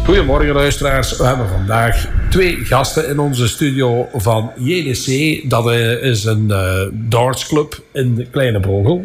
Goedemorgen luisteraars. We hebben vandaag 2 gasten in onze studio van JDC. Dat is een dartsclub in de Kleine Brogel.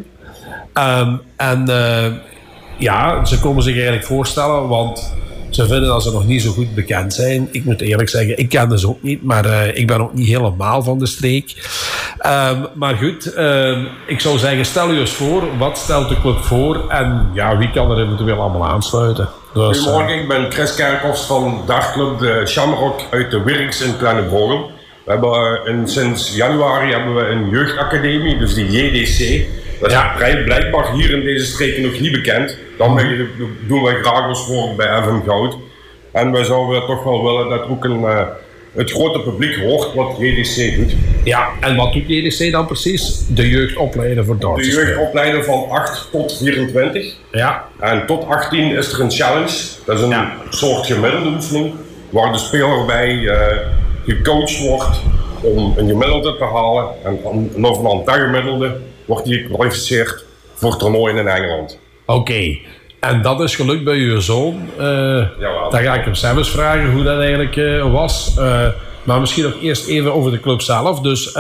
Ze komen zich eigenlijk voorstellen, want ze vinden dat ze nog niet zo goed bekend zijn. Ik moet eerlijk zeggen, ik ken ze ook niet, maar ik ben ook niet helemaal van de streek. Maar goed, ik zou zeggen, stel u eens voor, wat stelt de club voor en wie kan er eventueel allemaal aansluiten? Dus, goedemorgen, ik ben Chris Kerkhoffs van dartclub de Shamrock uit de Wirks in Kleine Brogel. We hebben sinds januari hebben we een jeugdacademie, dus de JDC. Dat is blijkbaar hier in deze streken nog niet bekend. Dan doen wij graag ons voor bij FM Goud. En wij zouden toch wel willen dat ook het grote publiek hoort wat JDC doet. Ja, en wat doet JDC dan precies? De jeugdopleiden voor darts. De jeugdopleiden van 8 tot 24. Ja. En tot 18 is er een challenge. Dat is een soort gemiddelde oefening. Waar de speler bij gecoacht wordt om een gemiddelde te halen. En over dat gemiddelde wordt hij gekwalificeerd voor toernooien in Engeland. Oké. En dat is gelukt bij uw zoon. Dan ga ik hem zelfs vragen hoe dat eigenlijk was. Maar misschien nog eerst even over de club zelf. Dus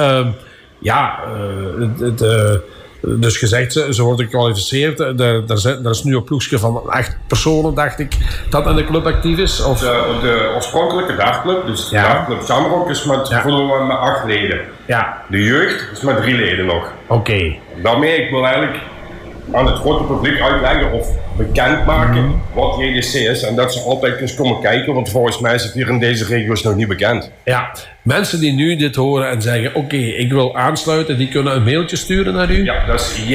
dus gezegd, ze worden gekwalificeerd. Er is nu een ploegje van 8 personen, dacht ik, dat in de club actief is. Of? De oorspronkelijke dartclub, dus de dartclub Shamrock, is met 8 leden. Ja. De jeugd is met 3 leden nog. Oké. Daarmee, ik wil eigenlijk aan het grote publiek uitleggen of bekendmaken wat JDC is. En dat ze altijd eens komen kijken, want volgens mij is het hier in deze regio's nog niet bekend. Ja, mensen die nu dit horen en zeggen, oké, ik wil aansluiten, die kunnen een mailtje sturen naar u? Ja, dat is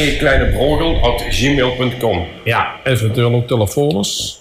jdckleinebrogel@gmail.com. Ja, eventueel ook telefoons?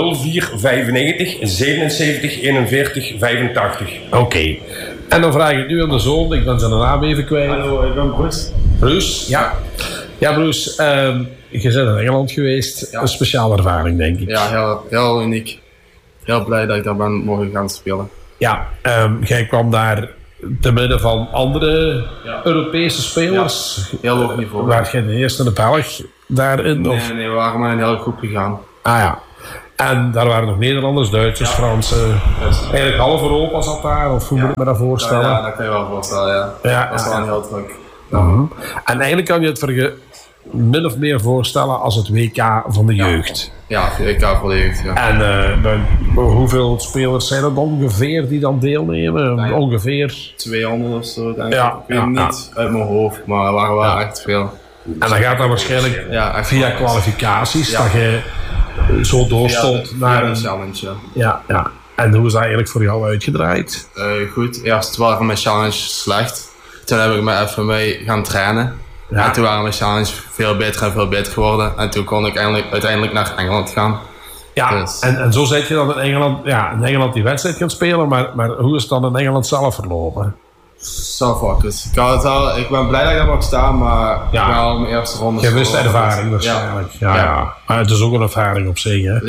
0495 77 41 85. Oké. En dan vraag ik nu aan de zoon, ik ben zijn naam even kwijt. Hallo, ik ben Bruce. Bruce? Ja. Ja, Bruce, je bent in Engeland geweest. Ja. Een speciale ervaring, denk ik. Ja, heel uniek. Heel blij dat ik daar ben mogen gaan spelen. Ja, jij kwam daar te midden van andere Europese spelers. Ja, heel hoog niveau. Waar jij de eerste Belg daarin? Nee, we waren met een hele groep gegaan. Ah ja. En daar waren nog Nederlanders, Duitsers, Fransen. Eigenlijk half Europa zat daar, of hoe moet ik me dat voorstellen? Ja, dat kan je wel voorstellen, ja. Dat was wel heel druk. En eigenlijk kan je het min of meer voorstellen als het WK van de jeugd. Ja, WK voor de jeugd, ja. En hoeveel spelers zijn er ongeveer die dan deelnemen? Ongeveer 200 of zo, denk ik. Ik weet niet uit mijn hoofd, maar er waren wel echt veel. En dan gaat dat waarschijnlijk via kwalificaties, dat je zo doorstond naar een challenge. Ja. En hoe is dat eigenlijk voor jou uitgedraaid? Goed, eerst waren mijn challenge slecht. Toen heb ik me even mee gaan trainen. Ja. En toen waren mijn challenge veel beter geworden. En toen kon ik uiteindelijk naar Engeland gaan. Ja, dus. En zo zit je dan in Engeland die wedstrijd gaan spelen. Maar hoe is het dan in Engeland zelf verlopen? Zo focus. Ik ben blij dat ik daar mag staan, maar ik ben al mijn eerste ronde. Je wist ervaring waarschijnlijk. Ja. Maar het is ook een ervaring op zich, hè?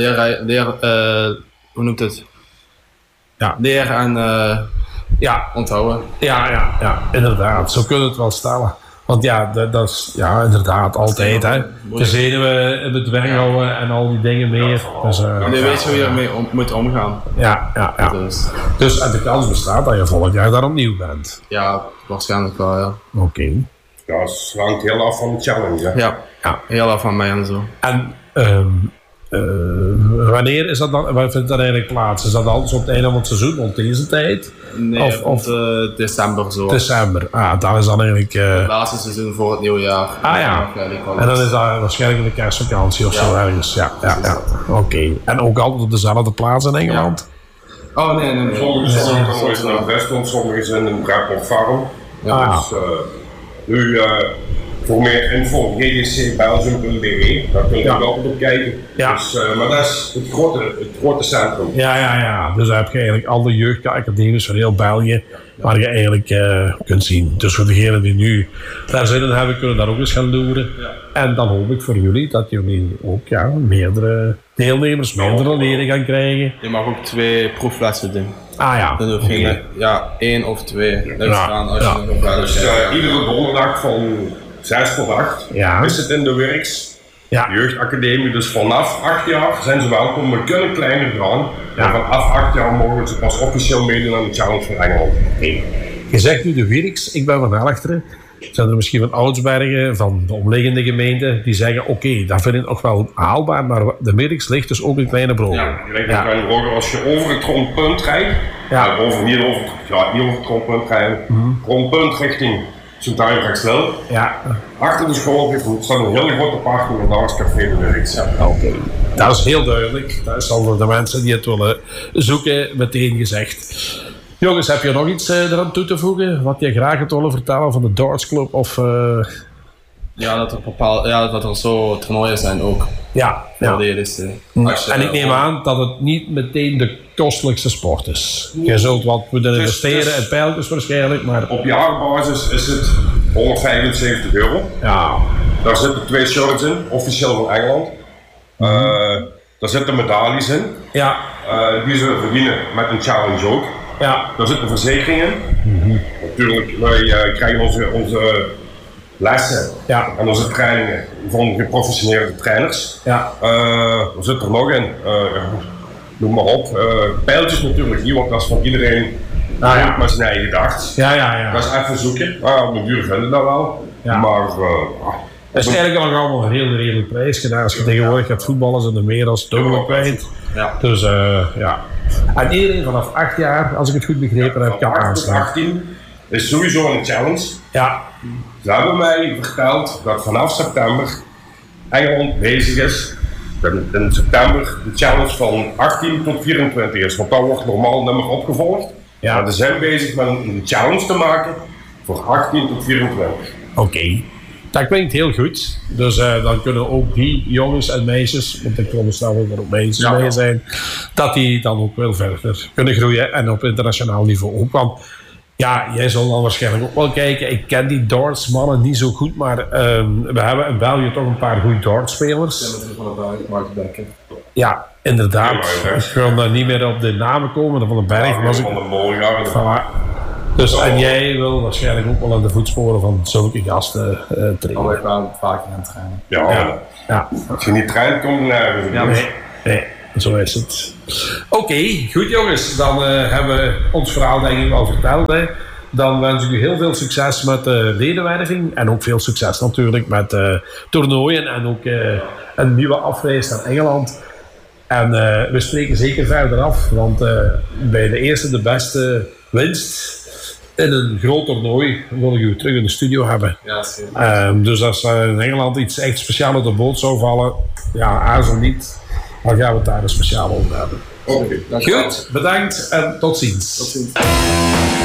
Hoe noemt het? Ja. Leren en onthouden. Ja, inderdaad. Zo kun je het wel stellen. Want dat is inderdaad altijd, hè. De zenuwen in bedwang houden en al die dingen meer. Dus, nu weet je hoe je ermee moet omgaan. Ja. Dus en de kans bestaat dat je volgend jaar daar opnieuw bent. Ja, waarschijnlijk wel, ja. Oké. Ja, het hangt heel af van de challenge, hè. Ja, heel af van mij en zo. En wanneer is dat dan? Waar vindt dat eigenlijk plaats? Is dat altijd op het einde van het seizoen, rond deze tijd? Nee, of december zo. December, dat is dan eigenlijk... Het laatste seizoen voor het nieuwe jaar. En dan is dat waarschijnlijk in de kerstvakantie of zo ergens. Ja. Oké. En ook altijd op dezelfde plaats in Engeland? Ja. Oh, nee. Sommige zijn in Westland, sommige zijn in Bradford Farm. Dus nu... voor meer info, jdcbelgium.be, daar kun je ook altijd op kijken. Ja. Dus, maar dat is het grote centrum. Ja. Dus daar heb je eigenlijk alle jeugdacademies van heel België, waar je eigenlijk kunt zien. Dus voor degenen die nu daar zin in hebben, kunnen daar ook eens gaan loeren. Ja. En dan hoop ik voor jullie dat jullie ook meerdere deelnemers, meerdere leden gaan krijgen. Je mag ook 2 proeflessen doen. Dan hoef je 1 of 2 gaan als je nog een dus iedere donderdag van 6 tot 8 is het in de Wirks. Ja. Jeugdacademie. Dus vanaf 8 jaar zijn ze welkom. We kunnen kleiner gaan. En vanaf 8 jaar mogen ze pas officieel meedoen aan de Challenge van Engeland. Je zegt nu de Wirks, ik ben van Helchteren. Zijn er misschien van Oudsbergen, van de omliggende gemeenten, die zeggen oké, dat vind ik nog wel haalbaar, maar de Wirks ligt dus ook in Kleine Brogen. Ja, je ligt in Kleine Brogen. Als je over het grondpunt rijdt, niet over het grondpunt rijden, grondpunt richting Sint-Anne-Rechtsel. Ja. Achter de school staat een hele grote parking en daar is Café de Wirks. Ja, oké. Dat is heel duidelijk. Dat is al voor de mensen die het willen zoeken meteen gezegd. Jongens, heb je nog iets eraan toe te voegen? Wat je graag het willen vertellen van de Darts Club? Of, Ja, dat er zo toernooien zijn ook. Ja. En ik neem aan dat het niet meteen de kostelijkste sport is. Je zult wat moeten investeren in pijltjes waarschijnlijk, maar... Op jaarbasis is het €175. Ja. Daar zitten 2 shirts in, officieel van Engeland. Daar zitten medailles in. Ja. Die ze verdienen met een challenge ook. Ja. Daar zitten verzekeringen in. Natuurlijk, wij krijgen onze lessen en onze trainingen van geprofessioneerde trainers. Ja. Er zit er nog in, noem maar op. Pijltjes natuurlijk niet, want dat is van iedereen met zijn eigen gedacht. Ja. Dat is even zoeken. Op de duur vinden dat wel. Ja. Maar het is eigenlijk nog allemaal een heel redelijk prijs. Als je tegenwoordig gaat voetballen, zijn er meer dan dubbele kwijt. Ja. Dus ja. En iedereen vanaf 8 jaar, als ik het goed begrepen heb, kan aanslaan. 18 is sowieso een challenge. Ja. Ze hebben mij verteld dat vanaf september Engeland bezig is. In september de challenge van 18 tot 24 is. Want dan wordt normaal nummer opgevolgd. Ja. Maar ze zijn bezig met een challenge te maken voor 18 tot 24. Oké. Dat klinkt heel goed. Dus dan kunnen ook die jongens en meisjes, want ik veronderstel dat er ook meisjes bij zijn, dat die dan ook wel verder kunnen groeien en op internationaal niveau ook. Want ja, jij zal dan waarschijnlijk ook wel kijken. Ik ken die dartsmannen niet zo goed, maar we hebben in België toch een paar goede dartspelers. Ja, inderdaad. Ik ga daar niet meer op de namen komen. Van den Berg was ik. Van de Molengaard. Dus en jij wil waarschijnlijk ook wel aan de voetsporen van zulke gasten trainen. Ik ben vaker aan het trainen. Ja. Als je niet traint, komt er nergens. Nee, zo is het. Oké, goed jongens. Dan hebben we ons verhaal denk ik al verteld. Hè. Dan wens ik u heel veel succes met de ledenwerving. En ook veel succes natuurlijk met toernooien. En ook een nieuwe afreis naar Engeland. En we spreken zeker verder af. Want bij de eerste de beste winst in een groot toernooi wil ik u terug in de studio hebben. Ja, dus als in Engeland iets echt speciaals op de boot zou vallen, aarzel niet. Dan gaan we het daar een speciaal over hebben. Oké. Goed, bedankt en tot ziens. Tot ziens.